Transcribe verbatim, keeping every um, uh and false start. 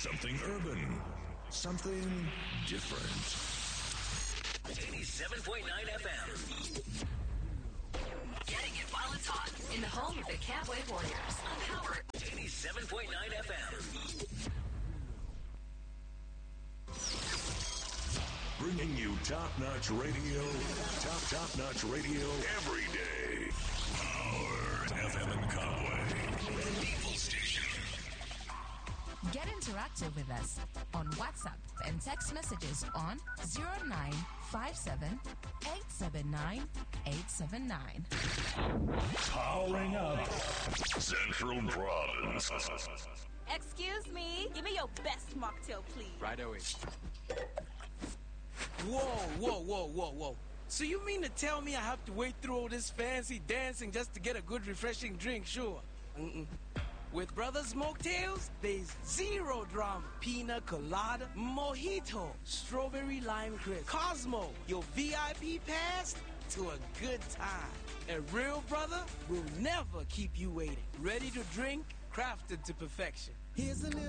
Something urban. Something different. eighty-seven point nine F M. Getting it while it's hot. In the home of the Camway Warriors. On Power. eighty-seven point nine F M. Bringing you top-notch radio, top, top-notch radio every day. Power F M and Conway. The People Station. Get interactive with us on WhatsApp and text messages on zero nine five seven, eight seven nine, eight seven nine. Powering up Central Province. Excuse me. Give me your best mocktail, please. Right away. Whoa, whoa, whoa, whoa, whoa. So you mean to tell me I have to wait through all this fancy dancing just to get a good, refreshing drink? Sure. Mm-mm. With Brothers Mocktails, there's zero drama. Pina colada, mojito, strawberry lime crisp, Cosmo, your V I P pass to a good time. And Real Brother will never keep you waiting. Ready to drink, crafted to perfection. Here's a little